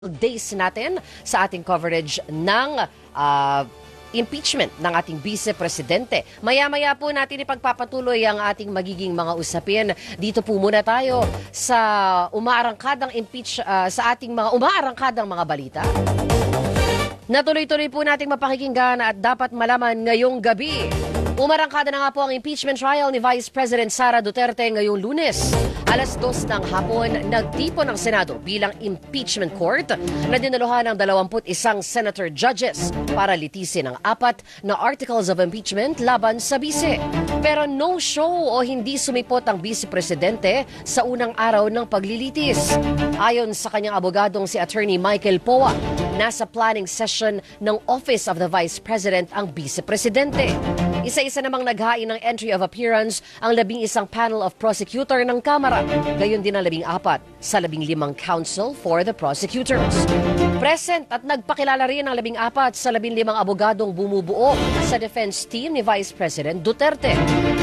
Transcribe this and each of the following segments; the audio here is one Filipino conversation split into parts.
days natin sa ating coverage ng impeachment ng ating Vice Presidente. Maya-maya po natin ipagpapatuloy ang ating magiging mga usapin. Dito po muna tayo sa sa ating mga umaarangkadang mga balita. Natuloy-tuloy po nating mapakikinggan at dapat malaman ngayong gabi. Umarangkada na nga po ang impeachment trial ni Vice President Sara Duterte ngayong Lunes. Alas 2 ng hapon, nagtipon ang Senado bilang impeachment court na dinaluhan ng 21 senator judges para litisin ang 4 na articles of impeachment laban sa bise. Pero no show o hindi sumipot ang Vice Presidente sa unang araw ng paglilitis. Ayon sa kanyang abogadong si Attorney Michael Poa, nasa planning session ng Office of the Vice President ang Vice Presidente. Isa-isa namang naghain ng entry of appearance ang 11 panel of prosecutor ng Kamara. Gayon din ang 14 sa 15 counsel for the prosecutors. Present at nagpakilala rin ang 14 sa 15 abogadong bumubuo sa defense team ni Vice President Duterte.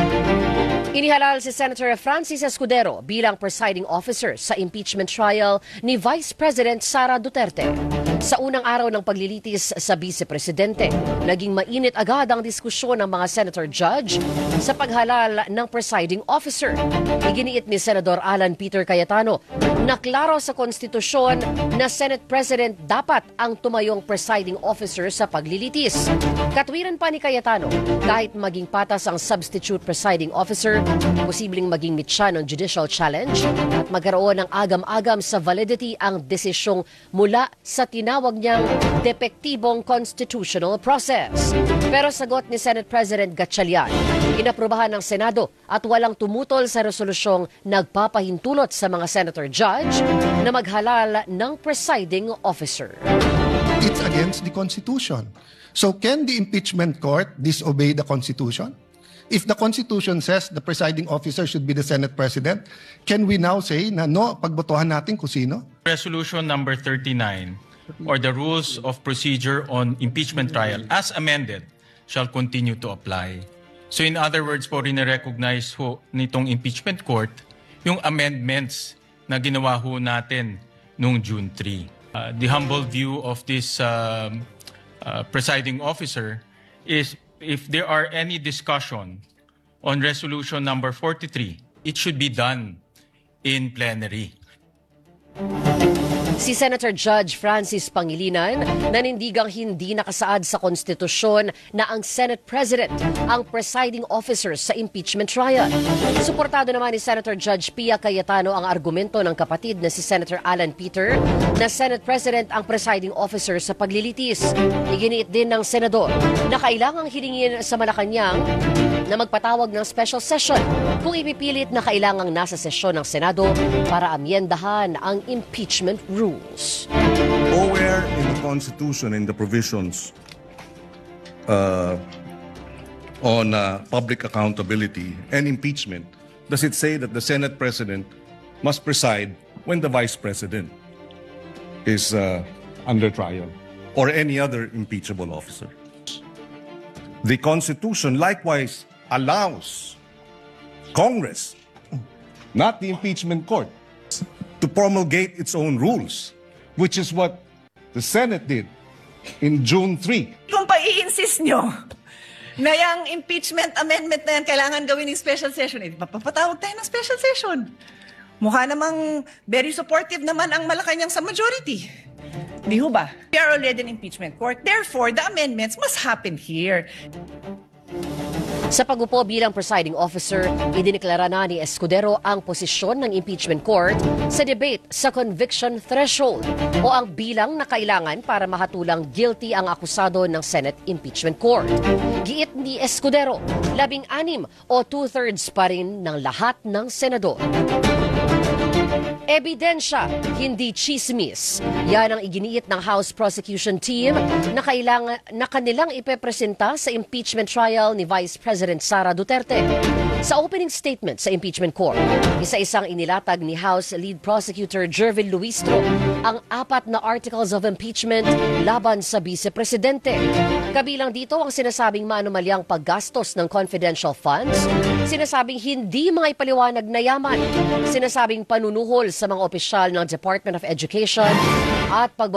Inihalal si Senator Francis Escudero bilang presiding officer sa impeachment trial ni Vice President Sara Duterte. Sa unang araw ng paglilitis sa Vice Presidente, naging mainit agad ang diskusyon ng mga senator judge sa paghalal ng presiding officer. Iginiit ni Senador Alan Peter Cayetano na klaro sa konstitusyon na Senate President dapat ang tumayong presiding officer sa paglilitis. Katwiran pa ni Cayetano, kahit maging patas ang substitute presiding officer, posibleng maging mitya ng judicial challenge at magkaroon ng agam-agam sa validity ang desisyong mula sa tinawag niyang depektibong constitutional process. Pero sagot ni Senate President Gatchalian, inaprubahan ng Senado at walang tumutol sa resolusyong nagpapahintulot sa mga senator judge na maghalal ng presiding officer. It's against the Constitution. So can the impeachment court disobey the Constitution? If the Constitution says the presiding officer should be the Senate President, can we now say na no, pagbotohan natin kung sino? Resolution number 39 or the rules of procedure on impeachment trial as amended shall continue to apply. So in other words po, rin-recognize ho nitong impeachment court yung amendments na ginawa ho natin noong June 3. The humble view of this presiding officer is if there are any discussion on resolution number 43, it should be done in plenary. Si Senator Judge Francis Pangilinan nanindigang hindi nakasaad sa konstitusyon na ang Senate President ang presiding officer sa impeachment trial. Suportado naman ni Senator Judge Pia Cayetano ang argumento ng kapatid na si Senator Alan Peter na Senate President ang presiding officer sa paglilitis. Iginiit din ng Senador na kailangang hilingin sa Malacanang na magpatawag ng special session kung ipipilit na kailangang nasa sesyon ng Senado para amyendahan ang impeachment rules. Nowhere in the Constitution, in the provisions on public accountability and impeachment, does it say that the Senate President must preside when the Vice President is under trial or any other impeachable officer. The Constitution likewise allows Congress, not the impeachment court, to promulgate its own rules, which is what the Senate did in June 3. Kung pa-i-insist nyo na yung impeachment amendment na yan kailangan gawin ng special session, papatawag tayo ng special session. Mukha namang very supportive naman ang Malacanang sa majority. Di ho ba? We are already an impeachment court. Therefore, the amendments must happen here. Sa pagupo bilang presiding officer, idineklara na ni Escudero ang posisyon ng impeachment court sa debate sa conviction threshold o ang bilang na kailangan para mahatulang guilty ang akusado ng Senate Impeachment Court. Giit ni Escudero, 16 o 2/3 pa rin ng lahat ng senador. Ebidensya, hindi chismis. Yan ang iginiit ng House Prosecution Team na kanilang ipepresenta sa impeachment trial ni Vice President Sara Duterte. Sa opening statement sa impeachment court, isa-isang inilatag ni House Lead Prosecutor Jervin Luistro ang 4 na articles of impeachment laban sa Vice-Presidente. Kabilang dito ang sinasabing maanumalyang paggastos ng confidential funds, sinasabing hindi maipaliwanag na yaman, sinasabing panunuhol sa mga opisyal ng Department of Education at